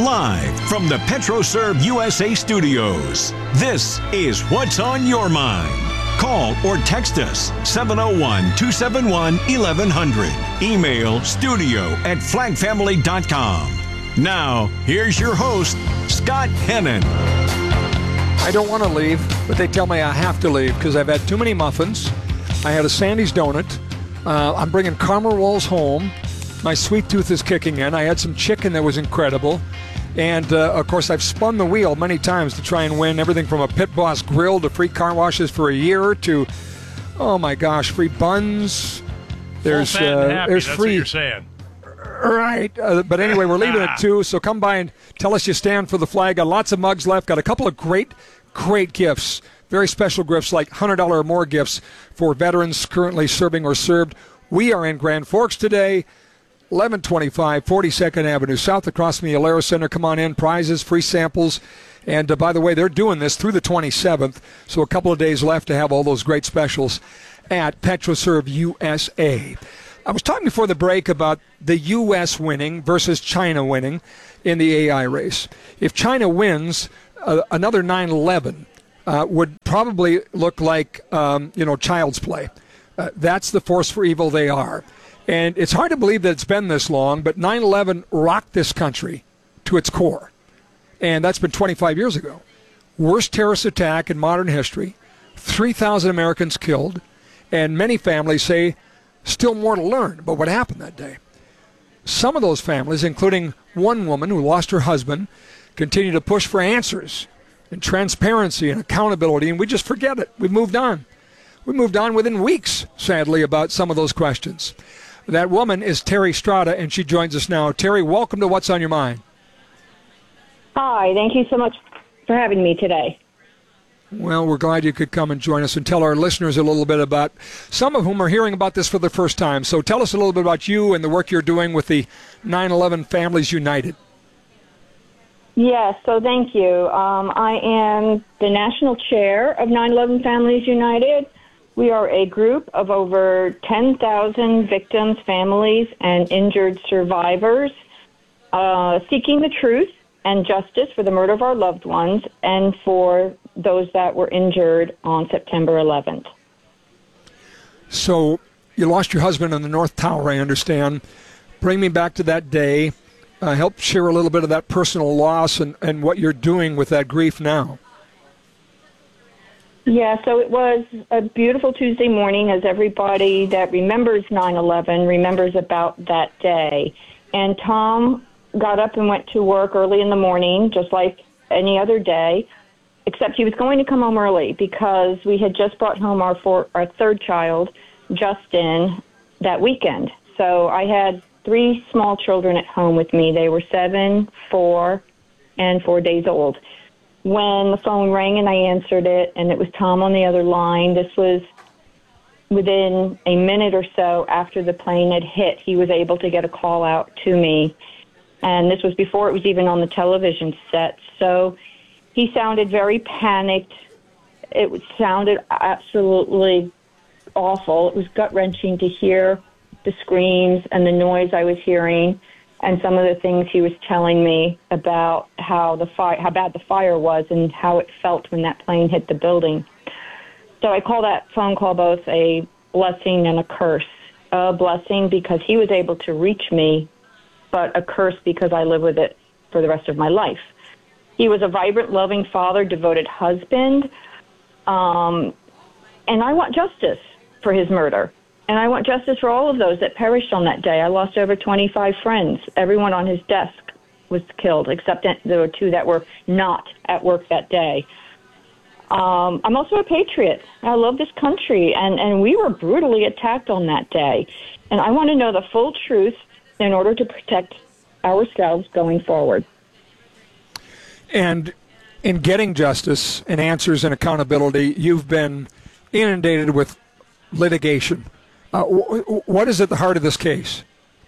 Live from the PetroServe USA studios, this is What's on Your Mind. Call or text us 701-271-1100. Email studio@flagfamily.com. Now, here's your host, Scott Hennon. I don't want to leave, but they tell me I have to leave because I've had too many muffins. I had a Sandy's donut. I'm bringing caramel rolls home. My sweet tooth is kicking in. I had some chicken that was incredible. And, of course, I've spun the wheel many times to try and win everything from a Pit Boss grill to free car washes for a year to, oh, my gosh, free buns. There's free. That's what you're saying. Right. But anyway, we're leaving at 2, so come by and tell us you stand for the flag. Got lots of mugs left. Got a couple of great gifts. Very special gifts like $100 or more gifts for veterans currently serving or served. We are in Grand Forks today, 1125 42nd Avenue South, across from the Alera Center. Come on in, prizes, free samples. And by the way, they're doing this through the 27th, so a couple of days left to have all those great specials at PetroServe USA. I was talking before the break about the U.S. winning versus China winning in the AI race. If China wins, another 9/11 would probably look like, child's play. That's the force for evil they are. And it's hard to believe that it's been this long, but 9/11 rocked this country to its core. And that's been 25 years ago. Worst terrorist attack in modern history, 3,000 Americans killed, and many families say still more to learn about what happened that day. Some of those families, including one woman who lost her husband, continue to push for answers and transparency and accountability, and we just forget it. We moved on. We moved on within weeks, sadly, about some of those questions. That woman is Terry Strada, and she joins us now. Terry, welcome to What's on Your Mind. Hi, thank you so much for having me today. Well, we're glad you could come and join us and tell our listeners a little bit about, some of whom are hearing about this for the first time. So tell us a little bit about you and the work you're doing with the 9/11 Families United. Yes, so thank you. I am the national chair of 9/11 Families United. We are a group of over 10,000 victims, families, and injured survivors seeking the truth and justice for the murder of our loved ones and for those that were injured on September 11th. So you lost your husband in the North Tower, I understand. Bring me back to that day. Help share a little bit of that personal loss and what you're doing with that grief now. Yeah, so it was a beautiful Tuesday morning, as everybody that remembers 9/11 remembers about that day. And Tom got up and went to work early in the morning, just like any other day, except he was going to come home early because we had just brought home our third child, Justin, that weekend. So I had 3 small children at home with me. They were 7, 4, and 4 days old. When the phone rang and I answered it, and it was Tom on the other line, this was within a minute or so after the plane had hit, he was able to get a call out to me. And this was before it was even on the television set. So he sounded very panicked. It sounded absolutely awful. It was gut-wrenching to hear the screams and the noise I was hearing and some of the things he was telling me about how bad the fire was and how it felt when that plane hit the building. So I call that phone call both a blessing and a curse. A blessing because he was able to reach me, but a curse because I live with it for the rest of my life. He was a vibrant, loving father, devoted husband, and I want justice for his murder. And I want justice for all of those that perished on that day. I lost over 25 friends. Everyone on his desk was killed, except there were 2 that were not at work that day. I'm also a patriot. I love this country, and we were brutally attacked on that day. And I want to know the full truth in order to protect ourselves going forward. And in getting justice and answers and accountability, you've been inundated with litigation. What is at the heart of this case?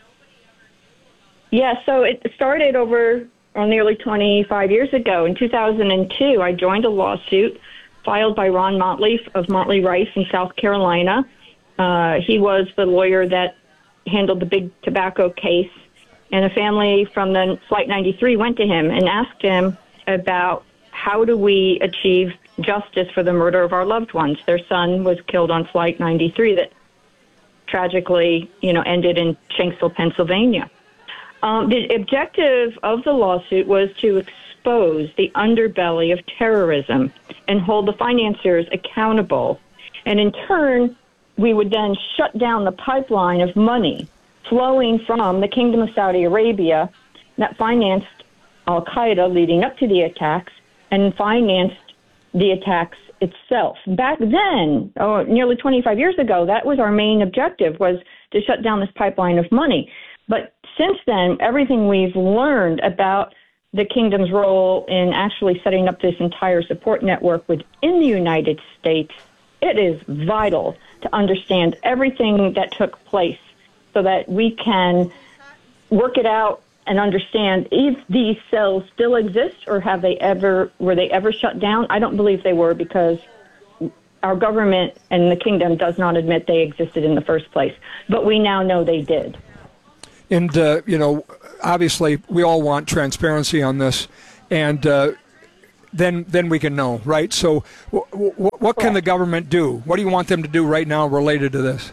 Yeah, so it started over nearly 25 years ago. In 2002, I joined a lawsuit filed by Ron Motley of Motley Rice in South Carolina. He was the lawyer that handled the big tobacco case And a family from the Flight 93 went to him and asked him about how do we achieve justice for the murder of our loved ones. Their son was killed on Flight 93 that tragically, ended in Shanksville, Pennsylvania. The objective of the lawsuit was to expose the underbelly of terrorism and hold the financiers accountable. And in turn, we would then shut down the pipeline of money flowing from the Kingdom of Saudi Arabia that financed al-Qaeda leading up to the attacks and financed the attacks itself. Back then, nearly 25 years ago, that was our main objective, was to shut down this pipeline of money. But since then, everything we've learned about the kingdom's role in actually setting up this entire support network within the United States, it is vital to understand everything that took place so that we can work it out and understand if these cells still exist or were they ever shut down? I don't believe they were, because our government and the kingdom does not admit they existed in the first place. But we now know they did. And, obviously we all want transparency on this, and then we can know, right? So what can the government do? What do you want them to do right now related to this?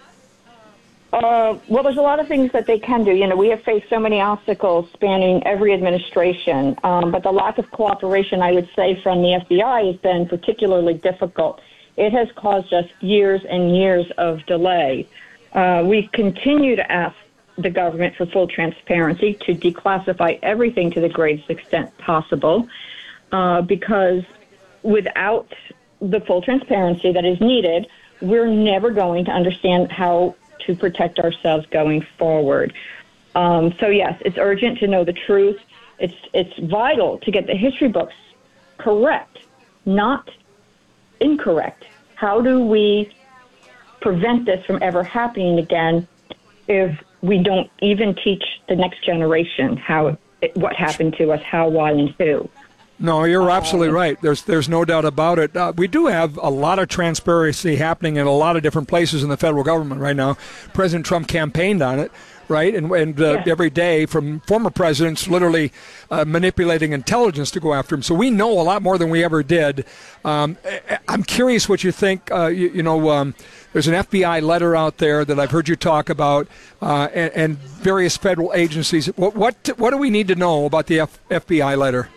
Well, there's a lot of things that they can do. We have faced so many obstacles spanning every administration, but the lack of cooperation, I would say, from the FBI has been particularly difficult. It has caused us years and years of delay. We continue to ask the government for full transparency, to declassify everything to the greatest extent possible, because without the full transparency that is needed, we're never going to understand how to protect ourselves going forward. So yes, it's urgent to know the truth. It's vital to get the history books correct, not incorrect. How do we prevent this from ever happening again if we don't even teach the next generation what happened to us, how, why, and who? No, you're absolutely right. There's no doubt about it. We do have a lot of transparency happening in a lot of different places in the federal government right now. President Trump campaigned on it, right? And every day from former presidents literally manipulating intelligence to go after him. So we know a lot more than we ever did. I'm curious what you think. There's an FBI letter out there that I've heard you talk about, and various federal agencies. What do we need to know about the FBI letter?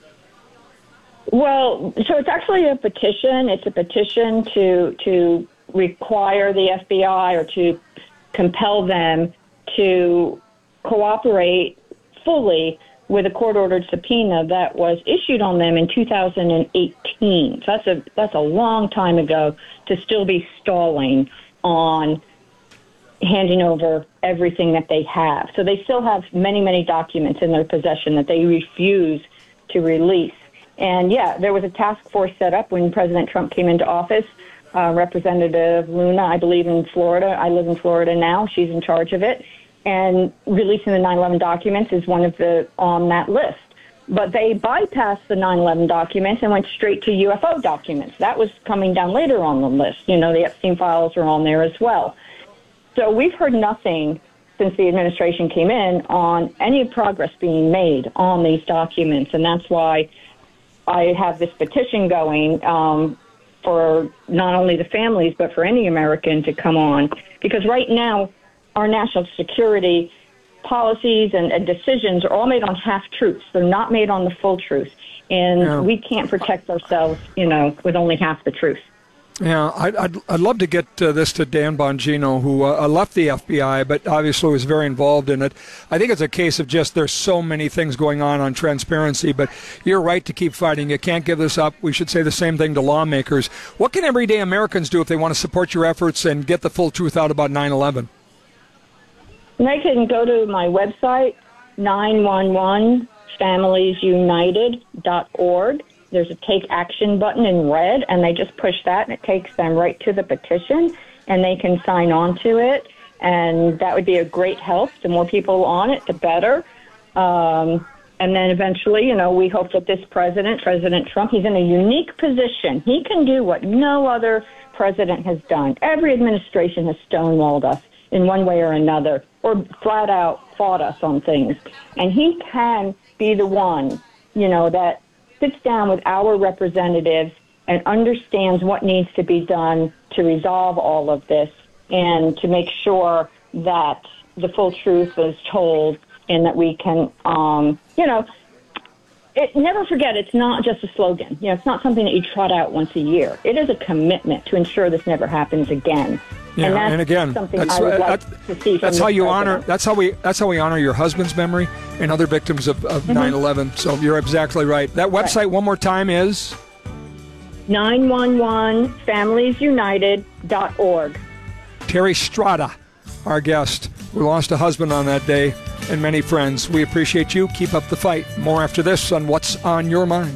Well, so it's actually a petition. It's a petition to require the FBI or to compel them to cooperate fully with a court-ordered subpoena that was issued on them in 2018. So that's a long time ago to still be stalling on handing over everything that they have. So they still have many, many documents in their possession that they refuse to release. And, there was a task force set up when President Trump came into office. Representative Luna, I believe, in Florida. I live in Florida now. She's in charge of it. And releasing the 9/11 documents is one of on that list. But they bypassed the 9/11 documents and went straight to UFO documents. That was coming down later on the list. The Epstein files are on there as well. So we've heard nothing since the administration came in on any progress being made on these documents. And that's why I have this petition going for not only the families, but for any American to come on. Because right now, our national security policies and decisions are all made on half-truths. They're not made on the full truth. And we can't protect ourselves, with only half the truth. Yeah, I'd love to get this to Dan Bongino, who left the FBI, but obviously was very involved in it. I think it's a case of just there's so many things going on transparency, but you're right to keep fighting. You can't give this up. We should say the same thing to lawmakers. What can everyday Americans do if they want to support your efforts and get the full truth out about 9/11? They can go to my website, 911familiesunited.org. There's a Take Action button in red, and they just push that, and it takes them right to the petition, and they can sign on to it, and that would be a great help. The more people on it, the better. And then eventually, we hope that this President Trump, he's in a unique position. He can do what no other president has done. Every administration has stonewalled us in one way or another, or flat out fought us on things. And he can be the one, that sits down with our representatives and understands what needs to be done to resolve all of this and to make sure that the full truth is told and that we can, never forget, it's not just a slogan. It's not something that you trot out once a year. It is a commitment to ensure this never happens again. Yeah, and again, that's how you honor. That's how we honor your husband's memory and other victims of 9/11. So you're exactly right. That website, one more time, is 911familiesunited.org. Terry Strada, our guest, who lost a husband on that day, and many friends. We appreciate you. Keep up the fight. More after this on What's on Your Mind.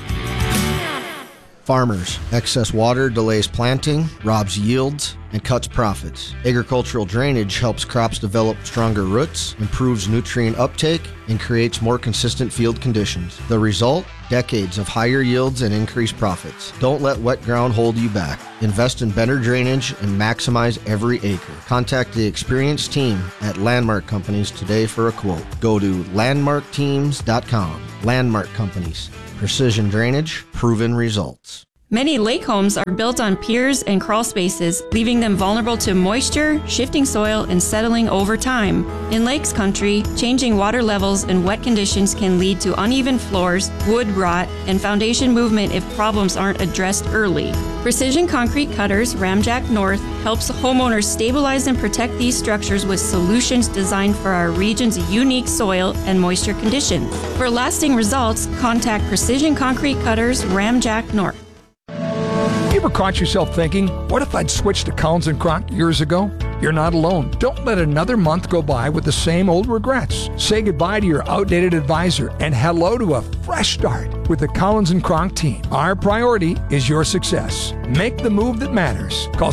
Farmers. Excess water delays planting, robs yields, and cuts profits. Agricultural drainage helps crops develop stronger roots, improves nutrient uptake, and creates more consistent field conditions. The result? Decades of higher yields and increased profits. Don't let wet ground hold you back. Invest in better drainage and maximize every acre. Contact the experienced team at Landmark Companies today for a quote. Go to landmarkteams.com. Landmark Companies. Precision drainage, proven results. Many lake homes are built on piers and crawl spaces, leaving them vulnerable to moisture, shifting soil, and settling over time. In lakes country, changing water levels and wet conditions can lead to uneven floors, wood rot, and foundation movement if problems aren't addressed early. Precision Concrete Cutters Ramjack North helps homeowners stabilize and protect these structures with solutions designed for our region's unique soil and moisture conditions. For lasting results, contact Precision Concrete Cutters Ramjack North. You ever caught yourself thinking, what if I'd switched to Collins & Kronk years ago? You're not alone. Don't let another month go by with the same old regrets. Say goodbye to your outdated advisor and hello to a fresh start with the Collins & Kronk team. Our priority is your success. Make the move that matters. Call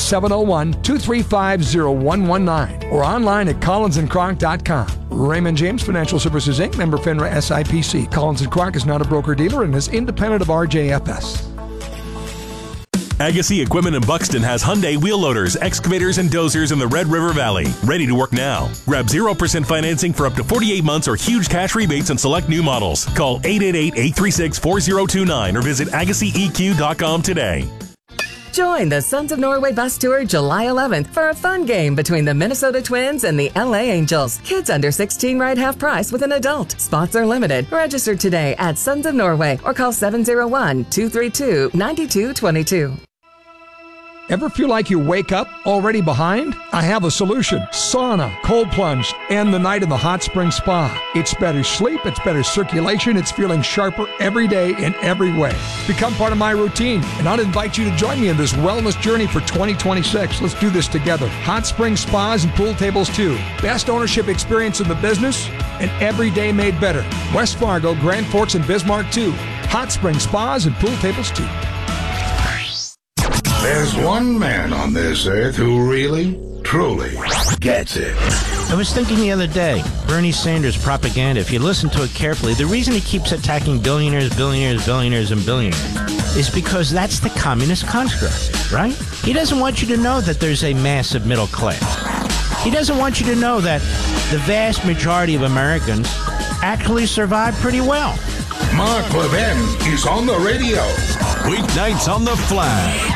701-235-0119 or online at collinsandkronk.com. Raymond James Financial Services, Inc., member FINRA SIPC. Collins & Kronk is not a broker-dealer and is independent of RJFS. Agassi Equipment in Buxton has Hyundai wheel loaders, excavators, and dozers in the Red River Valley. Ready to work now. Grab 0% financing for up to 48 months or huge cash rebates on select new models. Call 888-836-4029 or visit AgassiEQ.com today. Join the Sons of Norway bus tour July 11th for a fun game between the Minnesota Twins and the LA Angels. Kids under 16 ride half price with an adult. Spots are limited. Register today at Sons of Norway or call 701-232-9222. Ever feel like you wake up already behind? I have a solution. Sauna, cold plunge, and the night in the hot spring spa. It's better sleep, it's better circulation, it's feeling sharper every day in every way. Become part of my routine, and I'll invite you to join me in this wellness journey for 2026. Let's do this together. Hot spring spas and pool tables too. Best ownership experience in the business, and every day made better. West Fargo, Grand Forks, and Bismarck too. Hot spring spas and pool tables too. There's one man on this earth who really, truly gets it. I was thinking the other day, Bernie Sanders propaganda, if you listen to it carefully, the reason he keeps attacking billionaires, billionaires, billionaires, and billionaires is because that's the communist construct, right? He doesn't want you to know that there's a massive middle class. He doesn't want you to know that the vast majority of Americans actually survive pretty well. Mark Levin is on the radio. Weeknights on the Flag.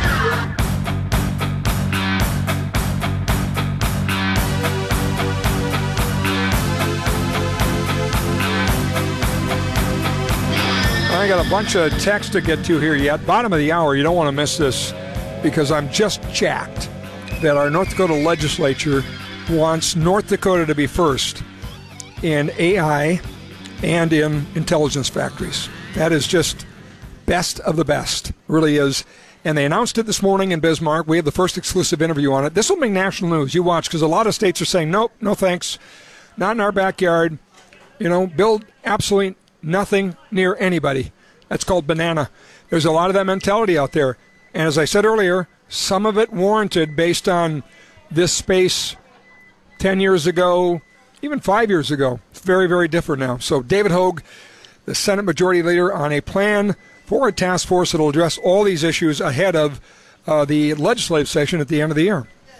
I got a bunch of texts to get to here yet. Bottom of the hour, you don't want to miss this because I'm just jacked that our North Dakota legislature wants North Dakota to be first in AI and in intelligence factories. That is just best of the best, really is. And they announced it this morning in Bismarck. We have the first exclusive interview on it. This will make national news. You watch, because a lot of states are saying, nope, no thanks, not in our backyard. Build absolutely nothing near anybody. That's called banana. There's a lot of that mentality out there. And as I said earlier, some of it warranted based on this space 10 years ago, even 5 years ago. It's very, very different now. So David Hogue, the Senate Majority Leader, on a plan for a task force that will address all these issues ahead of the legislative session at the end of the year.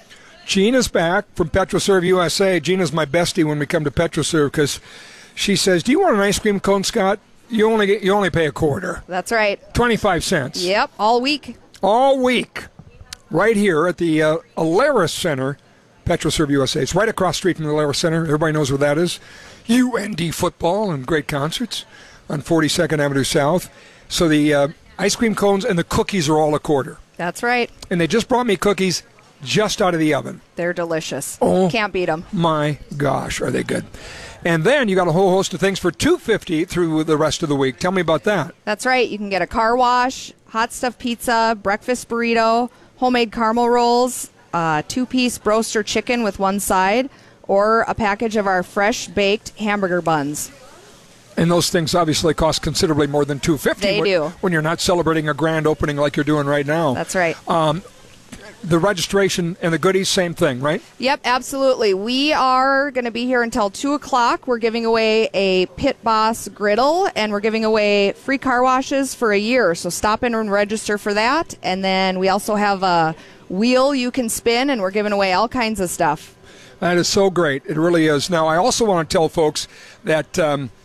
Gina's back from PetroServe USA. Gina's my bestie when we come to PetroServe because she says, "Do you want an ice cream cone, Scott? You only pay a quarter." That's right. 25 cents. Yep, all week. All week. Right here at the Alaris Center, PetroServe USA. It's right across the street from the Alaris Center. Everybody knows where that is. UND football and great concerts on 42nd Avenue South. So the ice cream cones and the cookies are all a quarter. That's right. And they just brought me cookies just out of the oven. They're delicious. Oh, can't beat them. My gosh, are they good. And then you got a whole host of things for $2.50 through the rest of the week. Tell me about that. That's right. You can get a car wash, hot stuffed pizza, breakfast burrito, homemade caramel rolls, 2-piece broaster chicken with one side, or a package of our fresh baked hamburger buns. And those things obviously cost considerably more than $2.50. They do. When you're not celebrating a grand opening like you're doing right now. That's right. The registration and the goodies, same thing, right? Yep, absolutely. We are going to be here until 2 o'clock. We're giving away a Pit Boss griddle, and we're giving away free car washes for a year. So stop in and register for that. And then we also have a wheel you can spin, and we're giving away all kinds of stuff. That is so great. It really is. Now, I also want to tell folks that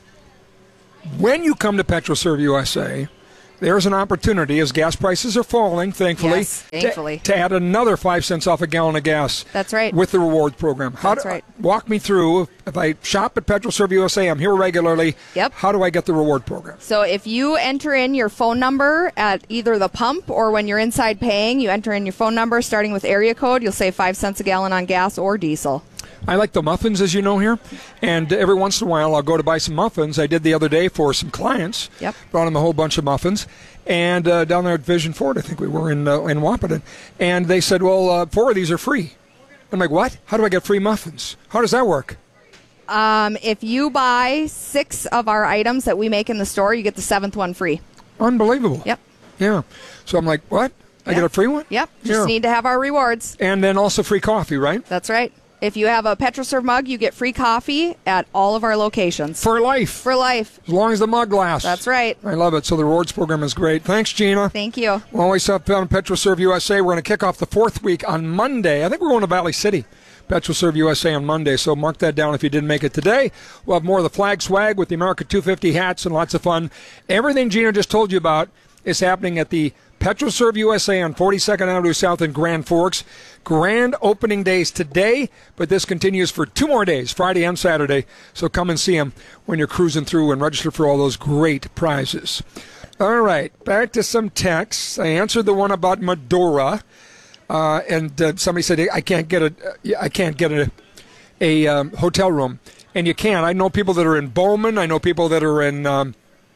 when you come to PetroServe USA, there's an opportunity, as gas prices are falling, thankfully, yes, thankfully. To add another 5 cents off a gallon of gas. That's right. With the reward program. That's right. Walk me through. If I shop at PetroServe USA, I'm here regularly. Yep. How do I get the reward program? So if you enter in your phone number at either the pump or when you're inside paying, you enter in your phone number starting with area code, you'll save 5 cents a gallon on gas or diesel. I like the muffins, as you know, here. And every once in a while, I'll go to buy some muffins. I did the other day for some clients. Yep. Brought them a whole bunch of muffins. And down there at Vision Ford, I think we were in Wahpeton. And they said, well, 4 of these are free. I'm like, what? How do I get free muffins? How does that work? If you buy 6 of our items that we make in the store, you get the 7th one free. Unbelievable. Yep. Yeah. So I'm like, what? I get a free one? Yep. Just need to have our rewards. And then also free coffee, right? That's right. If you have a PetroServe mug, you get free coffee at all of our locations. For life. For life. As long as the mug lasts. That's right. I love it. So the rewards program is great. Thanks, Gina. Thank you. We'll always have on PetroServe USA. We're going to kick off the 4th week on Monday. I think we're going to Valley City. PetroServe USA on Monday, so mark that down if you didn't make it today. We'll have more of the flag swag with the America 250 hats and lots of fun. Everything Gina just told you about is happening at the PetroServe USA on 42nd Avenue South in Grand Forks. Grand opening days today, but this continues for 2 more days, Friday and Saturday. So come and see them when you're cruising through and register for all those great prizes. All right, back to some texts. I answered the one about Medora, and somebody said I can't get a hotel room, and you can. I know people that are in Bowman. I know people that are in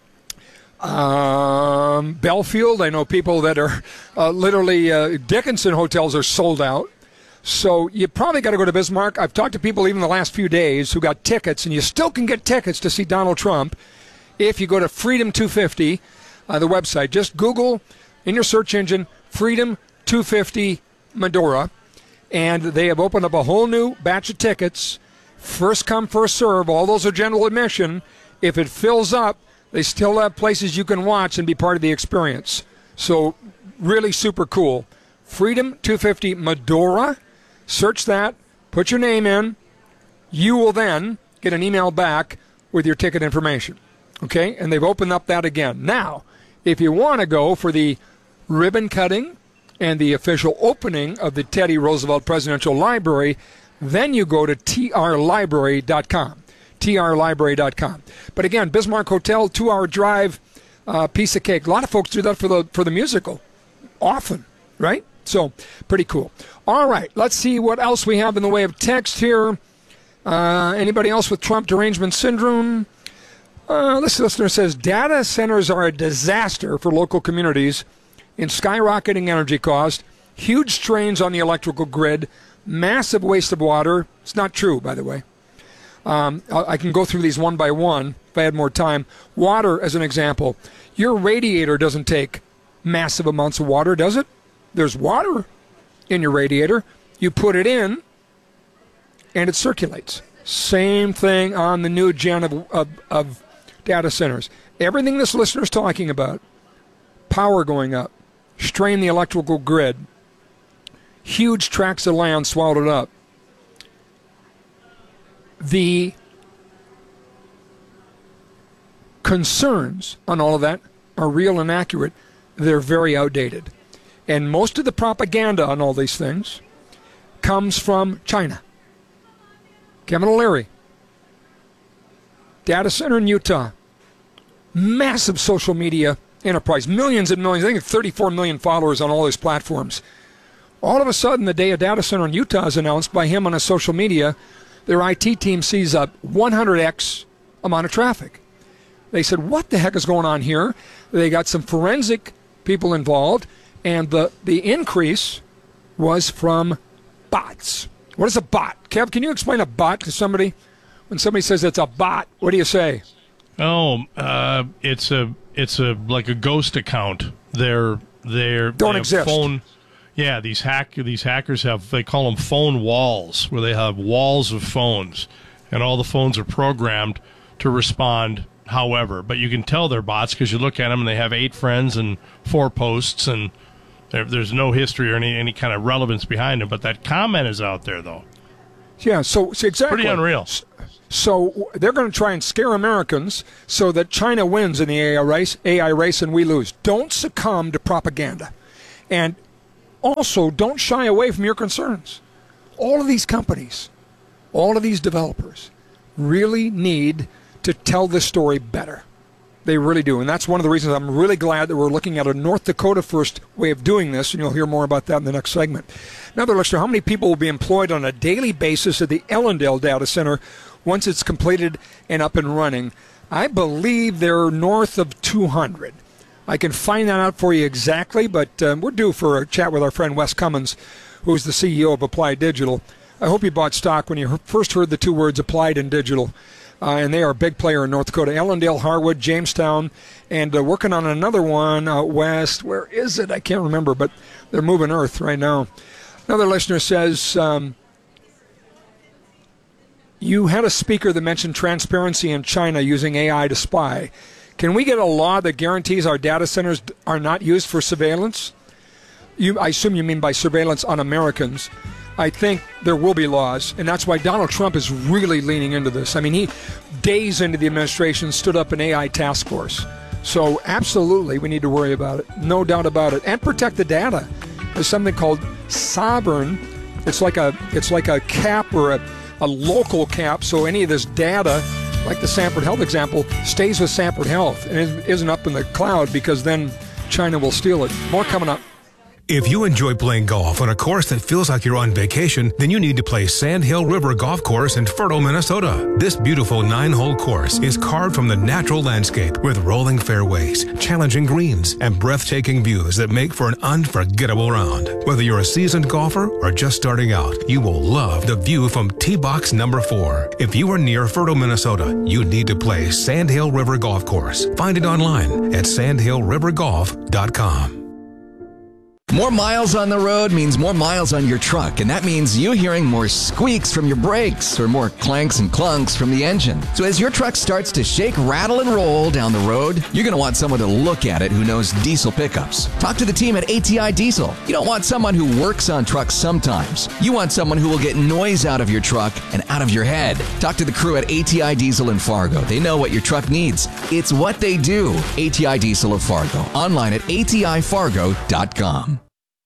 Belfield. I know people that are literally Dickinson hotels are sold out. So you probably got to go to Bismarck. I've talked to people even the last few days who got tickets, and you still can get tickets to see Donald Trump if you go to Freedom 250, the website. Just Google in your search engine Freedom 250 Medora, and they have opened up a whole new batch of tickets. First come, first serve. All those are general admission. If it fills up, they still have places you can watch and be part of the experience. So really super cool. Freedom 250 Medora. Search that. Put your name in. You will then get an email back with your ticket information. Okay? And they've opened up that again. Now, if you want to go for the ribbon cutting and the official opening of the Teddy Roosevelt Presidential Library, then you go to trlibrary.com. trlibrary.com. But again, Bismarck Hotel, 2-hour drive, piece of cake. A lot of folks do that for the musical. Often, right? So, pretty cool. All right, let's see what else we have in the way of text here. Anybody else with Trump derangement syndrome? This listener says, data centers are a disaster for local communities in skyrocketing energy cost, huge strains on the electrical grid, massive waste of water. It's not true, by the way. I can go through these one by one if I had more time. Water, as an example. Your radiator doesn't take massive amounts of water, does it? There's water in your radiator. You put it in, and it circulates. Same thing on the new gen of data centers. Everything this listener's talking about, power going up, strain the electrical grid, huge tracts of land swallowed up. The concerns on all of that are real and accurate. They're very outdated. And most of the propaganda on all these things comes from China. Kevin O'Leary, data center in Utah, massive social media enterprise, millions and millions, I think 34 million followers on all his platforms. All of a sudden, the day a data center in Utah is announced by him on his social media, their IT team sees a 100x amount of traffic. They said, what the heck is going on here? They got some forensic people involved, and the increase was from bots. What is a bot? Kev, can you explain a bot to somebody? When somebody says it's a bot, what do you say? It's like a ghost account. They don't exist. Phone. Yeah, these hackers have, they call them phone walls, where they have walls of phones, and all the phones are programmed to respond however. But you can tell they're bots because you look at them and they have 8 friends and 4 posts, and there's no history or any kind of relevance behind them. But that comment is out there, though. Yeah, so exactly. Pretty unreal. So they're going to try and scare Americans so that China wins in the AI race and we lose. Don't succumb to propaganda. And also, don't shy away from your concerns. All of these companies, all of these developers really need to tell this story better. They really do. And that's one of the reasons I'm really glad that we're looking at a North Dakota first way of doing this, and you'll hear more about that in the next segment. Another listener, how many people will be employed on a daily basis at the Ellendale Data Center once it's completed and up and running? I believe they're north of 200. I can find that out for you exactly, but we're due for a chat with our friend Wes Cummins, who's the CEO of Applied Digital. I hope you bought stock when you first heard the 2 words Applied and Digital. And they are a big player in North Dakota. Ellendale, Harwood, Jamestown, and working on another one out west. Where is it? I can't remember, but they're moving earth right now. Another listener says, you had a speaker that mentioned transparency in China using AI to spy. Can we get a law that guarantees our data centers are not used for surveillance? I assume you mean by surveillance on Americans. I think there will be laws, and that's why Donald Trump is really leaning into this. I mean, he, days into the administration, stood up an AI task force. So absolutely, we need to worry about it. No doubt about it. And protect the data. There's something called sovereign. It's like a cap or a local cap, so any of this data, like the Sanford Health example, stays with Sanford Health and it isn't up in the cloud, because then China will steal it. More coming up. If you enjoy playing golf on a course that feels like you're on vacation, then you need to play Sand Hill River Golf Course in Fertile, Minnesota. This beautiful 9-hole course is carved from the natural landscape with rolling fairways, challenging greens, and breathtaking views that make for an unforgettable round. Whether you're a seasoned golfer or just starting out, you will love the view from Tee Box number 4. If you are near Fertile, Minnesota, you need to play Sand Hill River Golf Course. Find it online at sandhillrivergolf.com. More miles on the road means more miles on your truck, and that means you hearing more squeaks from your brakes or more clanks and clunks from the engine. So as your truck starts to shake, rattle, and roll down the road, you're going to want someone to look at it who knows diesel pickups. Talk to the team at ATI Diesel. You don't want someone who works on trucks sometimes. You want someone who will get noise out of your truck and out of your head. Talk to the crew at ATI Diesel in Fargo. They know what your truck needs. It's what they do. ATI Diesel of Fargo. Online at atifargo.com.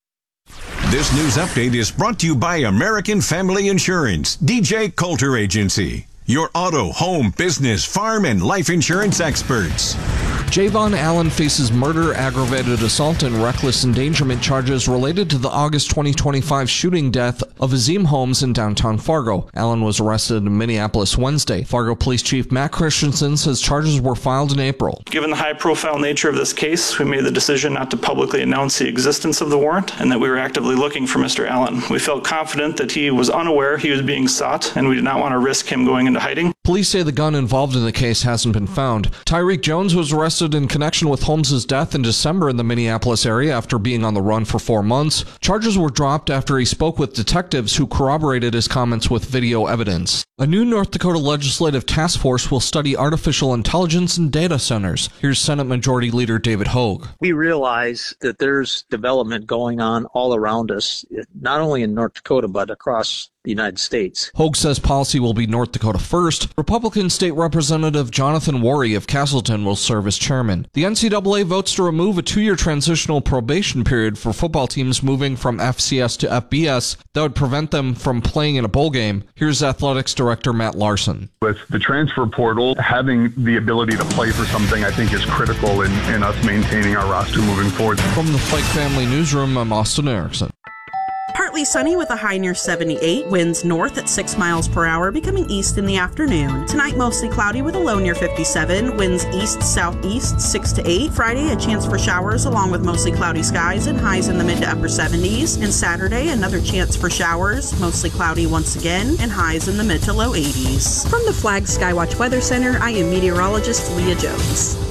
This news update is brought to you by American Family Insurance, DJ Coulter Agency, your auto, home, business, farm, and life insurance experts. Javon Allen faces murder, aggravated assault, and reckless endangerment charges related to the August 2025 shooting death of Azim Holmes in downtown Fargo. Allen was arrested in Minneapolis Wednesday. Fargo Police Chief Matt Christensen says charges were filed in April. Given the high-profile nature of this case, we made the decision not to publicly announce the existence of the warrant and that we were actively looking for Mr. Allen. We felt confident that he was unaware he was being sought, and we did not want to risk him going into hiding. Police say the gun involved in the case hasn't been found. Tyreek Jones was arrested in connection with Holmes' death in December in the Minneapolis area after being on the run for 4 months. Charges were dropped after he spoke with detectives who corroborated his comments with video evidence. A new North Dakota legislative task force will study artificial intelligence in data centers. Here's Senate Majority Leader David Hogue. We realize that there's development going on all around us, not only in North Dakota, but across the United States. Hogue says policy will be North Dakota first. Republican State Representative Jonathan Worry of Castleton will serve as chairman. The NCAA votes to remove a 2-year transitional probation period for football teams moving from FCS to FBS that would prevent them from playing in a bowl game. Here's Athletics Director Matt Larson. With the transfer portal, having the ability to play for something I think is critical in us maintaining our roster moving forward. From the Fike Family Newsroom, I'm Austin Erickson. Partly sunny with a high near 78, winds north at 6 miles per hour, becoming east in the afternoon. Tonight, mostly cloudy with a low near 57, winds east-southeast 6 to 8. Friday, a chance for showers along with mostly cloudy skies and highs in the mid to upper 70s. And Saturday, another chance for showers, mostly cloudy once again, and highs in the mid to low 80s. From the Flag Skywatch Weather Center, I am meteorologist Leah Jones.